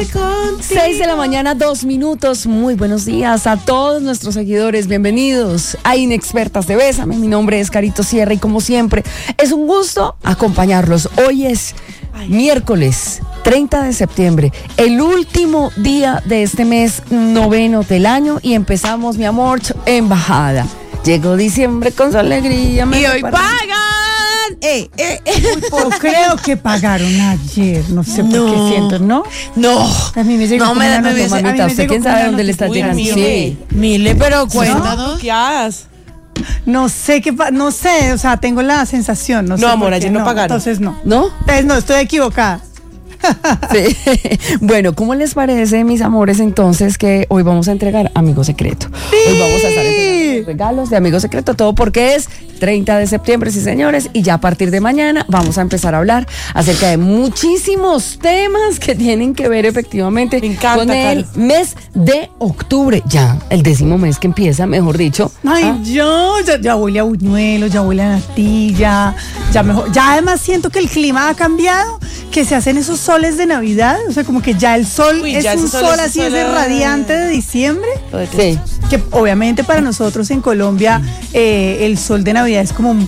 contigo. 6 de la mañana, 2 minutos. Muy buenos días a todos nuestros seguidores. Bienvenidos a Inexpertas de Bésame. Mi nombre es Carito Sierra y como siempre es un gusto acompañarlos. Hoy es miércoles 30 de septiembre, el último día de este mes noveno del año y empezamos, mi amor, embajada. Llegó diciembre con su alegría. Y hoy pagan. Yo creo que pagaron ayer, no sé por qué siento, ¿no? No. A mí me llegó no me mamita, ¿usted quién sabe dónde le está llegando? Sí. Mile, pero cuéntanos. No sé qué no sé, o sea, tengo la sensación, no sé. No, amor, ayer no pagaron. Entonces no. ¿No? Entonces no, estoy equivocada. Sí. Bueno, ¿cómo les parece, mis amores, entonces que hoy vamos a entregar Amigo Secreto? Sí. Hoy vamos a estar entregando los regalos de Amigo Secreto, todo porque es 30 de septiembre, sí señores, y ya a partir de mañana vamos a empezar a hablar acerca de muchísimos temas que tienen que ver efectivamente con el mes de octubre, ya el 10º mes que empieza, mejor dicho. Ay, ya huele a buñuelos, ya huele a natilla, ya además siento que el clima ha cambiado, que se hacen esos soles de Navidad, o sea, como que ya el sol es un sol así, ese radiante de diciembre. Sí. Que obviamente para nosotros en Colombia el sol de Navidad es como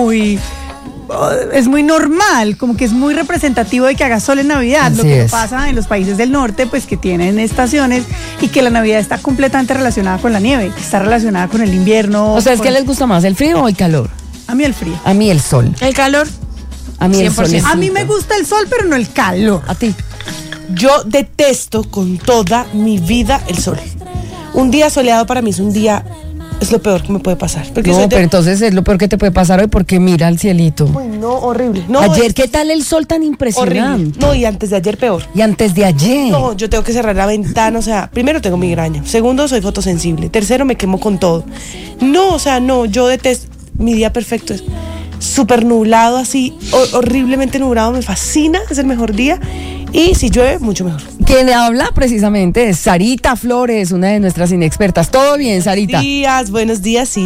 es muy normal, como que es muy representativo de que haga sol en Navidad. Así lo que es. pasa en los países del norte, pues que tienen estaciones y que la Navidad está completamente relacionada con la nieve, que está relacionada con el invierno. O sea, ¿es que les gusta más el frío o el calor? A mí el frío. A mí el sol. El calor. A mí el sol. A mí me gusta el sol, pero no el calor. A ti. Yo detesto con toda mi vida el sol. Un día soleado para mí es lo peor que me puede pasar. No, pero entonces es lo peor que te puede pasar hoy porque mira al cielito. Uy, no, horrible. No, ayer, ¿qué tal el sol tan impresionante? Horrible. No, y antes de ayer peor. Y antes de ayer. No, yo tengo que cerrar la ventana, o sea, primero tengo migraña, segundo soy fotosensible, tercero me quemo con todo. No, o sea, no, yo detesto, mi día perfecto es súper nublado así, horriblemente nublado, me fascina, es el mejor día. Y si llueve, mucho mejor. Quien le habla precisamente es Sarita Flores, una de nuestras inexpertas. ¿Todo bien, Sarita? Buenos días, sí.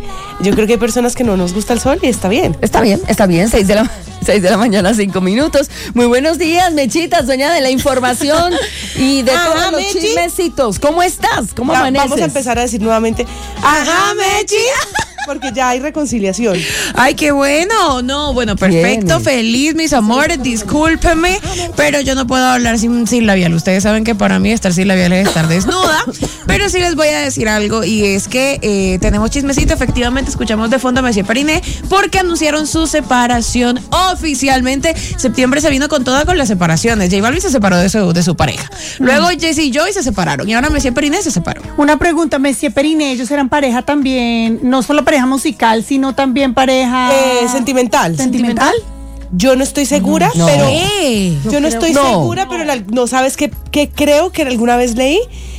Yo creo que hay personas que no nos gusta el sol y está bien. Está bien, 6 de la mañana, 5 minutos. Muy buenos días, Mechitas, dueña de la información y de todos los chismecitos. ¿Cómo estás? ¿Cómo amaneces? Vamos a empezar a decir nuevamente, ¡ajá, Mechi! Porque ya hay reconciliación. Ay, qué bueno. No, bueno, perfecto, feliz, mis amores, discúlpeme, pero yo no puedo hablar sin labial. Ustedes saben que para mí estar sin labial es estar desnuda, pero sí les voy a decir algo y es que tenemos chismecito. Efectivamente, escuchamos de fondo a Messier Periné porque anunciaron su separación oficialmente. Septiembre se vino con toda con las separaciones. J Balvin se separó de su pareja. Luego Jessie y Joy se separaron y ahora Messier Periné se separó. Una pregunta, Messier Periné, ellos eran pareja también, no solo pareja musical, sino también pareja sentimental. ¿Sentimental? Yo no estoy segura, no. pero Yo no estoy segura, pero no sabes que creo que alguna vez leí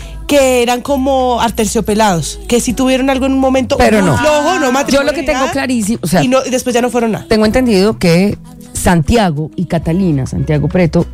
que eran como aterciopelados, que si tuvieron algún momento pero no flojo, no matrimonio. Yo lo que tengo clarísimo, o sea, y después ya no fueron nada. Tengo entendido que Santiago y Catalina, Santiago Prieto,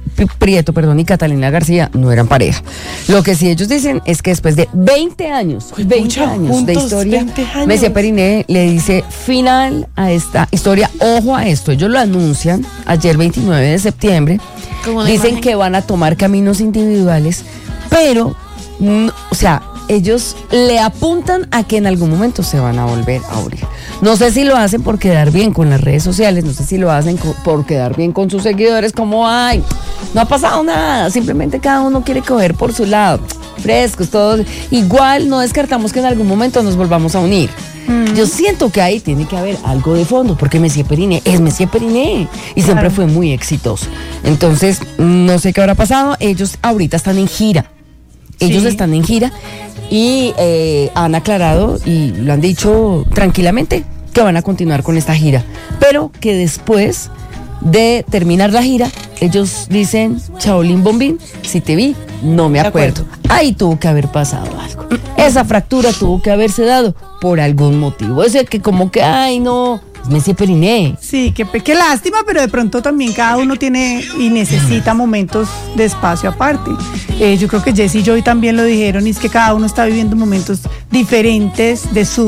y Catalina García no eran pareja. Lo que sí ellos dicen es que después de 20 años de historia, Messier Periné le dice final a esta historia. Ojo a esto, ellos lo anuncian ayer 29 de septiembre. Dicen que van a tomar caminos individuales, pero, o sea, ellos le apuntan a que en algún momento se van a volver a unir. No sé si lo hacen por quedar bien con las redes sociales, no sé si lo hacen por quedar bien con sus seguidores, como, ay, no ha pasado nada, simplemente cada uno quiere coger por su lado, frescos, todos. Igual no descartamos que en algún momento nos volvamos a unir. Yo siento que ahí tiene que haber algo de fondo, porque Messier Periné es Messier Periné y siempre fue muy exitoso. Entonces, no sé qué habrá pasado, ellos ahorita están en gira. Ellos están en gira y han aclarado y lo han dicho tranquilamente que van a continuar con esta gira, pero que después de terminar la gira, ellos dicen, Chaolín Bombín, si te vi, no me acuerdo. Ahí tuvo que haber pasado algo. Esa fractura tuvo que haberse dado por algún motivo. Es el que como que, ay, no, Messier Periné. Sí, qué lástima, pero de pronto también cada uno tiene y necesita momentos de espacio aparte. Yo creo que Jessie y Joy también lo dijeron, y es que cada uno está viviendo momentos diferentes de su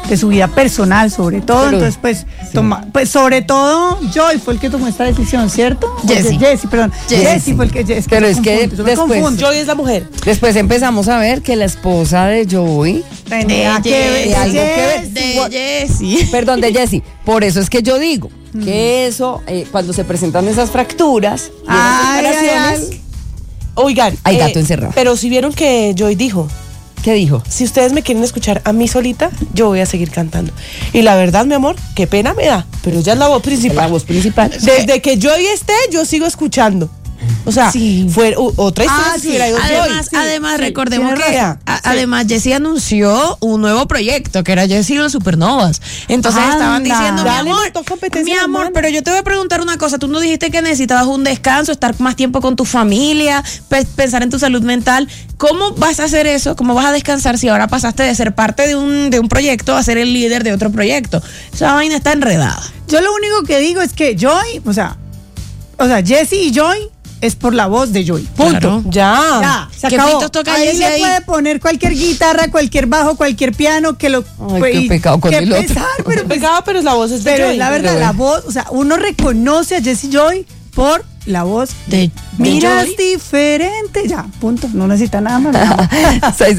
de su vida personal, sobre todo. Pero, Entonces, pues sobre todo, Joy fue el que tomó esta decisión, ¿cierto? Jesse fue el que... Pero es que después... Joy es la mujer. Después empezamos a ver que la esposa de Joey tenía de Jessie. Perdón, de Jessie. Por eso es que yo digo que eso, cuando se presentan esas fracturas, y esas separaciones, oigan, hay gato encerrado. Pero si vieron que Joy dijo, ¿qué dijo? si ustedes me quieren escuchar a mí solita, yo voy a seguir cantando. Y la verdad, mi amor, qué pena me da, pero ella es la voz principal. La voz principal. Desde que Joy esté, yo sigo escuchando. O sea, fue otra historia. Además, recordemos que además Jessie anunció un nuevo proyecto que era Jessie y los Supernovas. Entonces estaban diciendo, mi amor, pero yo te voy a preguntar una cosa. Tú no dijiste que necesitabas un descanso, estar más tiempo con tu familia, pensar en tu salud mental. ¿Cómo vas a hacer eso? ¿Cómo vas a descansar si ahora pasaste de ser parte de un proyecto a ser el líder de otro proyecto? Esa vaina está enredada. Yo lo único que digo es que Joy, o sea, Jessie y Joy es por la voz de Joy. Punto. Claro. Ya. Se acabó. Ahí le puede poner cualquier guitarra, cualquier bajo, cualquier piano que lo. Ay, qué pecado con el otro. Pero pecado, pero la voz es de Joy. Pero la verdad, la voz, o sea, uno reconoce a Jessie Joy por la voz de Miras diferente. Ya, punto. No necesita nada más.